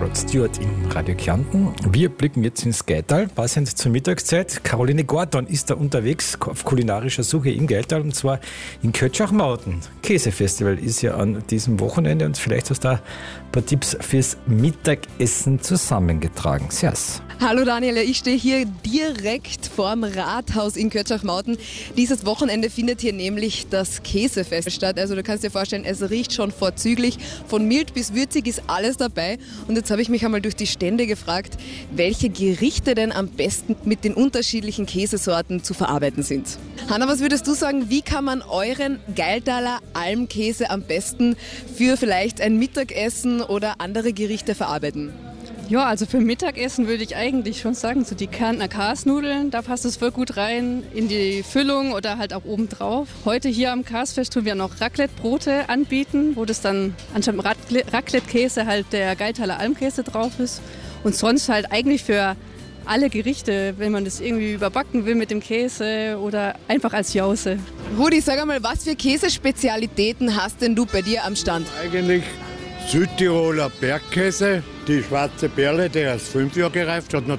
Rod Stewart in Radio Kärnten. Wir blicken jetzt ins Gaital, passend zur Mittagszeit. Caroline Gordon ist da unterwegs auf kulinarischer Suche im Gaital, und zwar in Kötschach-Mauten. Käsefestival ist ja an diesem Wochenende, und vielleicht hast du da ein paar Tipps fürs Mittagessen zusammengetragen. Servus. Hallo Daniel, ich stehe hier direkt vorm Rathaus in Kötschach-Mauten. Dieses Wochenende findet hier nämlich das Käsefest statt. Also du kannst dir vorstellen, es riecht schon vorzüglich. Von mild bis würzig ist alles dabei. Und jetzt habe ich mich einmal durch die Stände gefragt, welche Gerichte denn am besten mit den unterschiedlichen Käsesorten zu verarbeiten sind. Hanna, was würdest du sagen, wie kann man euren Gailtaler Almkäse am besten für vielleicht ein Mittagessen oder andere Gerichte verarbeiten? Ja, also für Mittagessen würde ich eigentlich schon sagen, so die Kärntner Kasnudeln, da passt es voll gut rein in die Füllung oder halt auch oben drauf. Heute hier am Kasfest tun wir noch Raclette-Brote anbieten, wo das dann anstatt Raclette-Käse halt der Gailtaler Almkäse drauf ist. Und sonst halt eigentlich für alle Gerichte, wenn man das irgendwie überbacken will mit dem Käse oder einfach als Jause. Rudi, sag einmal, was für Käsespezialitäten hast denn du bei dir am Stand? Eigentlich Südtiroler Bergkäse, die schwarze Perle, der ist 5 Jahre gereift, hat nur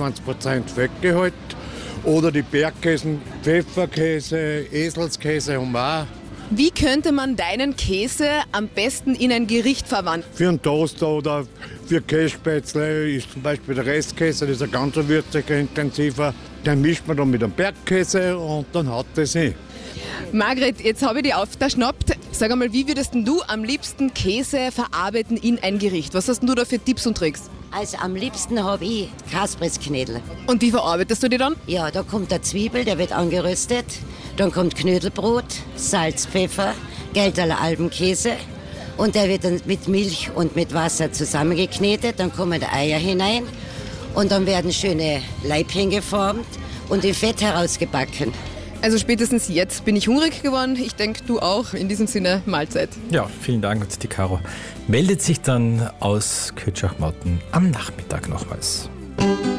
23% Fettgehalt. Oder die Bergkäsen, Pfefferkäse, Eselskäse haben wir auch. Wie könnte man deinen Käse am besten in ein Gericht verwandeln? Für einen Toaster oder für Kässpätzle ist zum Beispiel der Restkäse, das ist ein ganz würziger, intensiver. Den mischt man dann mit dem Bergkäse und dann hat das hin. Margret, jetzt habe ich dich aufgeschnappt. Sag einmal, wie würdest du am liebsten Käse verarbeiten in ein Gericht? Was hast du da für Tipps und Tricks? Also am liebsten habe ich Kaspressknödel. Und wie verarbeitest du die dann? Ja, da kommt der Zwiebel, der wird angeröstet. Dann kommt Knödelbrot, Salz, Pfeffer, Gailtaler Almkäse. Und der wird dann mit Milch und mit Wasser zusammengeknetet. Dann kommen die Eier hinein. Und dann werden schöne Leibchen geformt und in Fett herausgebacken. Also spätestens jetzt bin ich hungrig geworden. Ich denke, du auch. In diesem Sinne, Mahlzeit. Ja, vielen Dank. Und die Caro meldet sich dann aus Kötschach-Mauten am Nachmittag nochmals.